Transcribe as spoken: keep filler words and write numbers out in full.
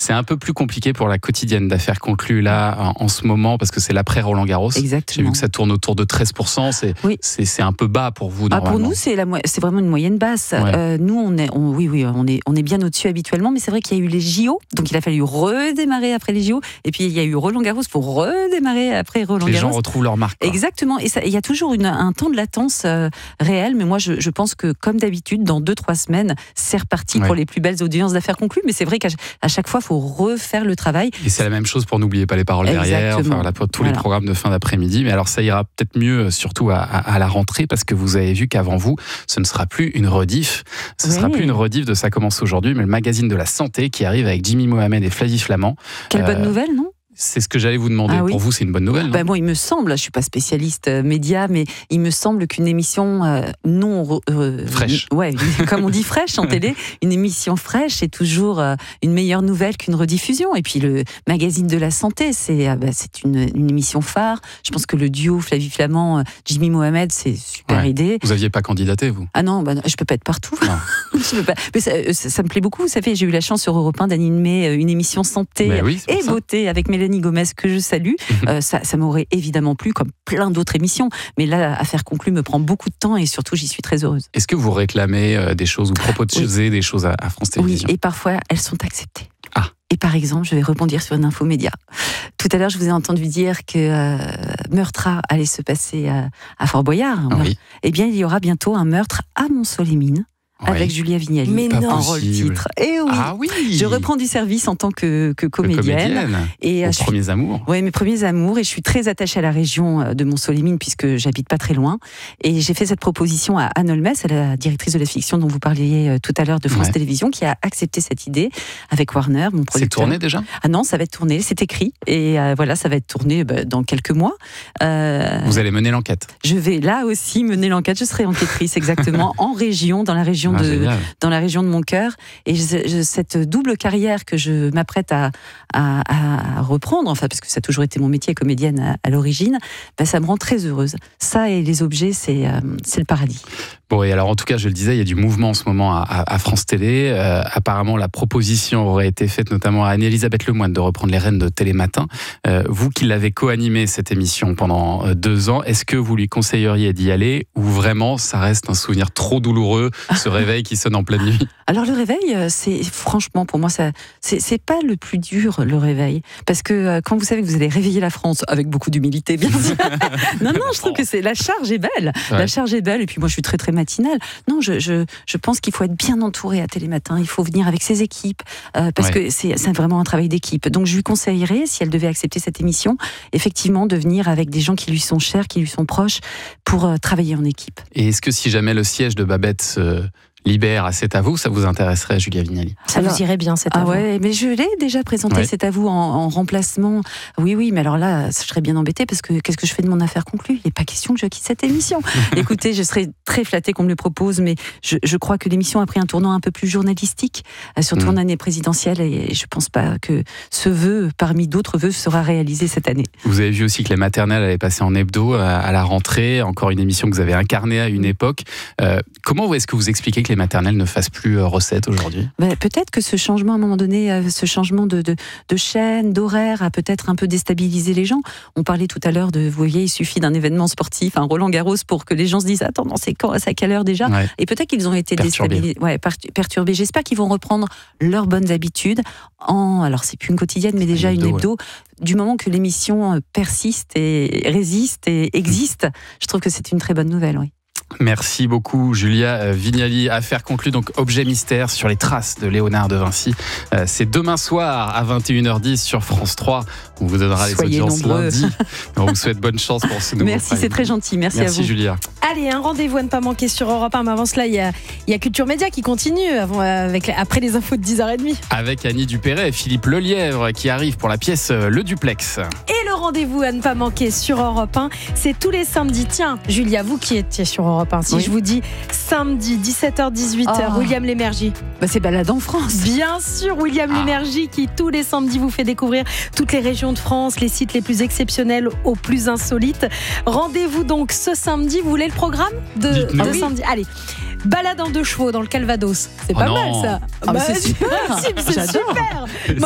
C'est un peu plus compliqué pour la quotidienne d'affaires conclues là en, en ce moment parce que c'est l'après Roland Garros. Exactement. J'ai vu que ça tourne autour de treize pour cent. C'est, oui. c'est, c'est un peu bas pour vous normalement. Ah, pour nous, c'est, la, c'est vraiment une moyenne basse. Ouais. Euh, nous, on est, on, oui, oui, on est, on est bien au-dessus habituellement, mais c'est vrai qu'il y a eu les J O, donc il a fallu redémarrer après les J O, et puis il y a eu Roland Garros pour redémarrer après Roland les Garros. Les gens retrouvent leur marque. Quoi. Exactement, et il y a toujours une, un temps de latence euh, réel, mais moi je, je pense que comme d'habitude, dans deux trois semaines, c'est reparti ouais. pour les plus belles audiences d'affaires conclues, mais c'est vrai qu'à à chaque fois, il faut refaire le travail. Et c'est la même chose pour N'oubliez pas les paroles Exactement. derrière, enfin, voilà, pour tous voilà. les programmes de fin d'après-midi, mais alors ça ira peut-être mieux, surtout à, à, à la rentrée, parce que vous avez vu qu'avant vous, ce ne sera plus une rediff, ce ne oui. sera plus une rediff de Ça commence aujourd'hui, mais le magazine de la santé qui arrive avec Jimmy Mohamed et Flavie Flamand. Quelle euh, bonne nouvelle, non ? C'est ce que j'allais vous demander. Ah oui. Pour vous, c'est une bonne nouvelle, non ? Bah bon, il me semble, je ne suis pas spécialiste euh, média, mais il me semble qu'une émission euh, non... Euh, fraîche. Ouais, comme on dit fraîche en télé, une émission fraîche est toujours euh, une meilleure nouvelle qu'une rediffusion. Et puis le magazine de la santé, c'est, euh, bah, c'est une, une émission phare. Je pense que le duo Flavie Flamand, euh, Jimmy Mohamed, c'est une super ouais. idée. Vous n'aviez pas candidaté, vous ? Ah non, bah non, je ne peux pas être partout. je peux pas. Mais ça, ça, ça me plaît beaucoup. Ça fait, j'ai eu la chance sur Europe un d'animer une émission santé oui, et beauté avec Mélanie Gomez que je salue. euh, ça, ça m'aurait évidemment plu comme plein d'autres émissions, mais là, Affaires conclues me prend beaucoup de temps et surtout j'y suis très heureuse. Est-ce que vous réclamez euh, des choses ou proposez oui. des choses à, à France Télévisions ? Oui, et parfois elles sont acceptées. Ah. Et par exemple, je vais rebondir sur une info média. Tout à l'heure, je vous ai entendu dire que euh, Meurtra allait se passer à, à Fort Boyard. Ah, oui. Eh bien, il y aura bientôt un meurtre à Mont-Solémine. Oui. Avec Julia Vignali, mais non, en rôle titre. Et oui. Ah oui. Je reprends du service en tant que, que comédienne. comédienne. Et Vos je premiers suis... amours. Oui, mes premiers amours. Et je suis très attachée à la région de Mont-Solémine puisque j'habite pas très loin. Et j'ai fait cette proposition à Anne Holmes, la directrice de la fiction dont vous parliez tout à l'heure de France ouais. Télévisions, qui a accepté cette idée avec Warner, mon producteur. C'est tourné déjà ? Ah non, ça va être tourné. C'est écrit. Et euh, voilà, ça va être tourné bah, dans quelques mois. Euh... Vous allez mener l'enquête ? Je vais là aussi mener l'enquête. Je serai enquêtrice exactement en région, dans la région ah, de. Génial. Dans la région de mon cœur, et je, je, cette double carrière que je m'apprête à, à, à reprendre, enfin parce que ça a toujours été mon métier comédienne à, à l'origine, ben ça me rend très heureuse. Ça et les objets, c'est, euh, c'est le paradis. Bon, et alors en tout cas, je le disais, il y a du mouvement en ce moment à, à, à France Télé. Euh, apparemment, la proposition aurait été faite notamment à Anne-Elisabeth Lemoine de reprendre les rênes de Télématin. Euh, vous qui l'avez co-animé cette émission pendant deux ans, est-ce que vous lui conseilleriez d'y aller ou vraiment ça reste un souvenir trop douloureux, ce réveil qui sonne en pleine nuit ? Alors le réveil, c'est franchement pour moi, ça, c'est, c'est pas le plus dur le réveil, parce que euh, quand vous savez que vous allez réveiller la France avec beaucoup d'humilité, bien sûr. non non, je trouve que c'est la charge est belle, ouais. la charge est belle, et puis moi je suis très très matinale. Non, je je je pense qu'il faut être bien entouré à Télématin, il faut venir avec ses équipes, euh, parce ouais. que c'est c'est vraiment un travail d'équipe. Donc je lui conseillerais, si elle devait accepter cette émission, effectivement de venir avec des gens qui lui sont chers, qui lui sont proches, pour euh, travailler en équipe. Et est-ce que si jamais le siège de Babette se libère à C'est à vous, ça vous intéresserait, Julia Vignali ? Ça alors, vous irait bien, C'est à ah vous. Ouais, mais je l'ai déjà présenté, ouais. C'est à vous, en, en remplacement. Oui, oui, mais alors là, je serais bien embêtée parce que qu'est-ce que je fais de mon affaire conclue ? Il n'est pas question que je quitte cette émission. Écoutez, je serais très flattée qu'on me le propose, mais je, je crois que l'émission a pris un tournant un peu plus journalistique, surtout mmh. en année présidentielle, et je ne pense pas que ce vœu, parmi d'autres vœux, sera réalisé cette année. Vous avez vu aussi que les maternelles allaient passer en hebdo à la rentrée, encore une émission que vous avez incarnée à une époque. Euh, comment est-ce que vous expliquez que les maternelles ne fassent plus recette aujourd'hui ? Ben, peut-être que ce changement, à un moment donné, ce changement de, de, de chaîne, d'horaire, a peut-être un peu déstabilisé les gens. On parlait tout à l'heure de, vous voyez, il suffit d'un événement sportif, un Roland Garros, pour que les gens se disent, attends, non, c'est quand, c'est à quelle heure déjà ? Ouais. Et peut-être qu'ils ont été perturbés. déstabilisés, ouais, perturbés. J'espère qu'ils vont reprendre leurs bonnes habitudes en, alors c'est plus une quotidienne, mais déjà une hebdo. Une hebdo ouais. Du moment que l'émission persiste et résiste et existe, je trouve que c'est une très bonne nouvelle, oui. Merci beaucoup Julia Vignali. Affaire conclue, donc Objet mystère sur les traces de Léonard de Vinci. Euh, c'est demain soir à vingt et une heures dix sur France trois. On vous donnera Soyez les audiences nombreux. lundi. On vous souhaite bonne chance pour ce nouveau Merci, prime. C'est très gentil. Merci, Merci à vous. Julia. Allez, un rendez-vous à ne pas manquer sur Europe un. Mais avant cela, il y a, il y a Culture Média qui continue avant, avec, après les infos de dix heures trente. Avec Annie Dupéret et Philippe Lelièvre qui arrivent pour la pièce Le Duplex. Et le rendez-vous à ne pas manquer sur Europe un, c'est tous les samedis. Tiens, Julia, vous qui étiez sur Europe un, si oui. je vous dis samedi dix-sept heures dix-huit heures, oh. William Lémergie. Bah c'est Balade en France. Bien sûr, William ah. Lémergie qui tous les samedis vous fait découvrir toutes les régions de France, les sites les plus exceptionnels aux plus insolites. Rendez-vous donc ce samedi. Vous voulez le programme de, de ah oui. samedi ? Allez. Balade en deux chevaux dans le Calvados. C'est oh pas non. mal ça. Ah bah c'est super. C'est super.